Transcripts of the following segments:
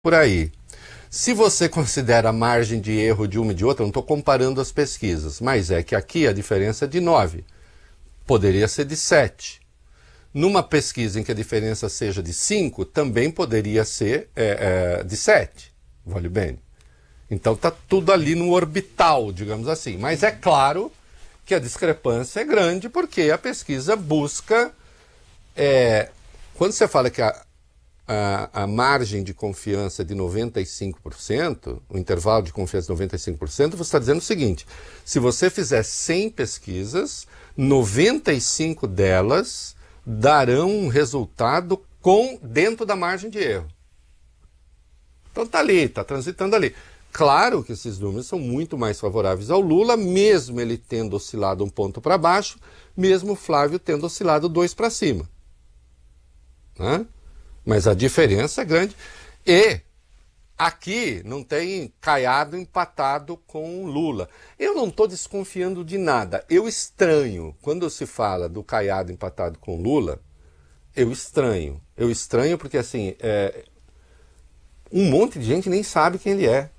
por aí. Se você considera a margem de erro de uma e de outra, eu não estou comparando as pesquisas, mas é que aqui a diferença é de 9. Poderia ser de 7. Numa pesquisa em que a diferença seja de 5, também poderia ser de 7. Vale bem. Então está tudo ali no orbital, digamos assim. Mas é claro que a discrepância é grande porque a pesquisa busca... quando você fala que a margem de confiança é de 95%, o intervalo de confiança de 95%, você está dizendo o seguinte: se você fizer 100 pesquisas, 95 delas darão um resultado dentro da margem de erro. Então está ali, está transitando ali. Claro que esses números são muito mais favoráveis ao Lula, mesmo ele tendo oscilado um ponto para baixo, mesmo o Flávio tendo oscilado 2 para cima. Né? Mas a diferença é grande. E aqui não tem Caiado empatado com Lula. Eu não estou desconfiando de nada. Eu estranho, quando se fala do Caiado empatado com Lula, eu estranho. Eu estranho porque, assim, um monte de gente nem sabe quem ele é.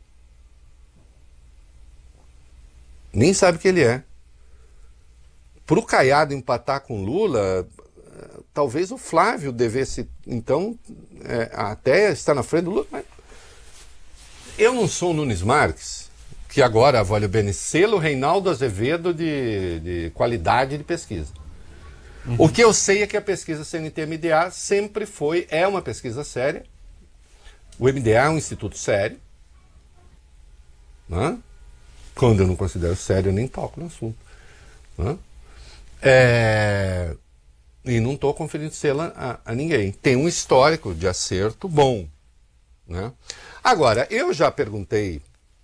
Nem sabe quem ele é. Para o Caiado empatar com Lula... talvez o Flávio devesse, então, até estar na frente do Lula. Mas eu não sou o Nunes Marques, que agora, olha bem, selo Reinaldo Azevedo de qualidade de pesquisa. Uhum. O que eu sei é que a pesquisa CNT-MDA sempre é uma pesquisa séria. O MDA é um instituto sério. Né? Quando eu não considero sério, eu nem toco no assunto. Né? E não estou conferindo selo a ninguém. Tem um histórico de acerto bom. Né? Agora, eu já perguntei...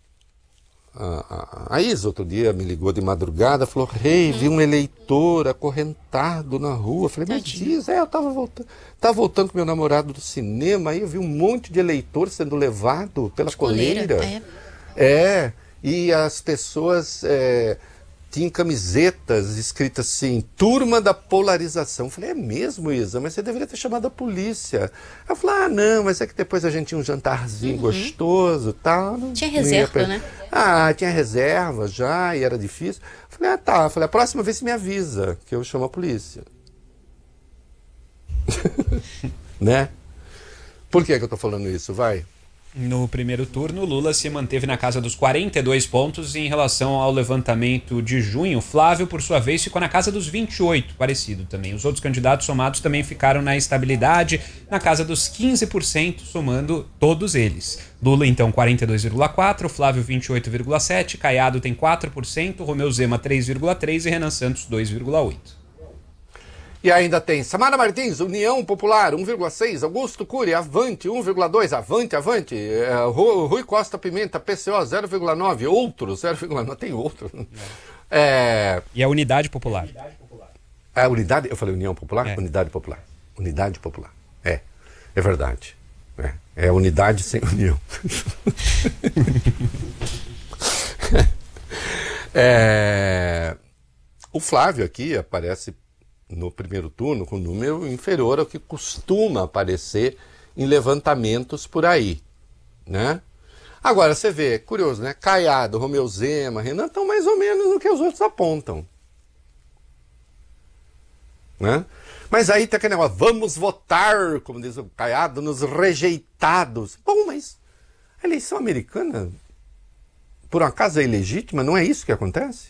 A Isa outro dia me ligou de madrugada, falou: Rei, vi um eleitor acorrentado na rua. Falei: mas Isa, eu estava voltando com meu namorado do cinema, aí eu vi um monte de eleitor sendo levado pela coleira. E as pessoas... tinha camisetas escritas assim: turma da polarização. Eu falei: é mesmo, Isa? Mas você deveria ter chamado a polícia. Eu falei: ah, não, mas é que depois a gente tinha um jantarzinho gostoso e tal. Tinha reserva, né? Tinha reserva já, e era difícil. Eu falei: ah, tá. Eu falei: a próxima vez você me avisa, que eu chamo a polícia. Né? Por que eu tô falando isso? Vai. No primeiro turno, Lula se manteve na casa dos 42 pontos em relação ao levantamento de junho. Flávio, por sua vez, ficou na casa dos 28, parecido também. Os outros candidatos somados também ficaram na estabilidade, na casa dos 15%, somando todos eles. Lula, então, 42,4%, Flávio, 28,7%, Caiado tem 4%, Romeu Zema, 3,3% e Renan Santos, 2,8%. E ainda tem Samara Martins, União Popular, 1,6%. Augusto Cury, Avante, 1,2%. Avante. Rui Costa Pimenta, PCO, 0,9%. Outro, 0,9%. Tem outro. E a Unidade Popular. A Unidade, eu falei União Popular? É. Unidade Popular. Unidade Popular. É verdade. É unidade sem união. O Flávio aqui aparece no primeiro turno com um número inferior ao que costuma aparecer em levantamentos por aí, né? Agora, você vê, curioso, né? Caiado, Romeu Zema, Renan estão mais ou menos no que os outros apontam. Né? Mas aí tem aquele negócio: vamos votar, como diz o Caiado, nos rejeitados. Bom, mas a eleição americana, por um acaso, é ilegítima? Não é isso que acontece?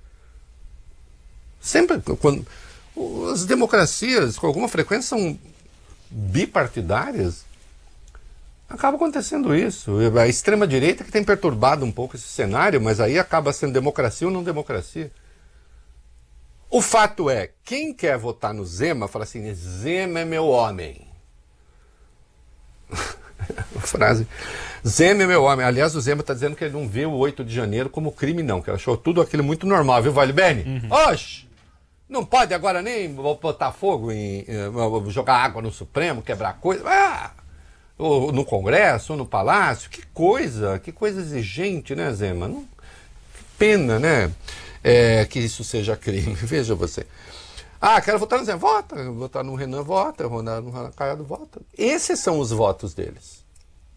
Sempre, quando... As democracias, com alguma frequência, são bipartidárias. Acaba acontecendo isso. A extrema-direita que tem perturbado um pouco esse cenário, mas aí acaba sendo democracia ou não democracia. O fato é, quem quer votar no Zema, fala assim: Zema é meu homem. A frase: Zema é meu homem. Aliás, o Zema está dizendo que ele não vê o 8 de janeiro como crime, não, que ele achou tudo aquilo muito normal, viu, Vale Bene? Oxe! Não pode agora nem botar fogo jogar água no Supremo, quebrar coisa. Ou no Congresso, ou no Palácio. Que coisa exigente, né, Zema? Que pena, né? Que isso seja crime. Veja você. Quero votar no Zema. Vota. Votar no Renan, vota. Votar no Caiado, vota. Esses são os votos deles.